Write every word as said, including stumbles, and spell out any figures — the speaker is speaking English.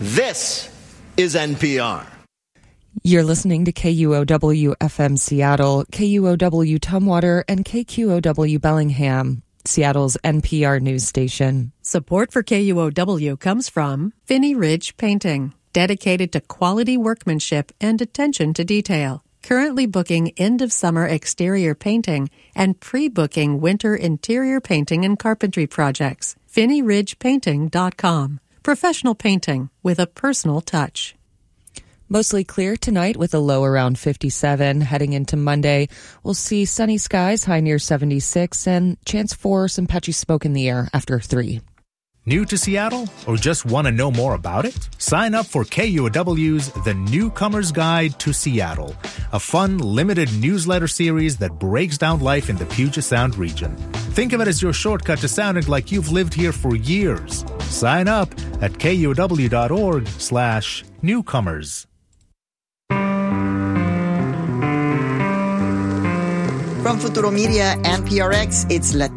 This is N P R. You're listening to K U O W F M Seattle, K U O W Tumwater, and K Q O W Bellingham, Seattle's N P R news station. Support for K U O W comes from Finney Ridge Painting, dedicated to quality workmanship and attention to detail. Currently booking end-of-summer exterior painting and pre-booking winter interior painting and carpentry projects. Finney Ridge Painting dot com. Professional painting with a personal touch. Mostly clear tonight with a low around fifty-seven. Heading into Monday, we'll see sunny skies, high near seventy-six, and chance for some patchy smoke in the air after three. New to Seattle or just want to know more about it? Sign up for K U O W's The Newcomer's Guide to Seattle, a fun, limited newsletter series that breaks down life in the Puget Sound region. Think of it as your shortcut to sounding like you've lived here for years. Sign up at kuow.org slash newcomers. From Futuro Media and P R X, it's Latino.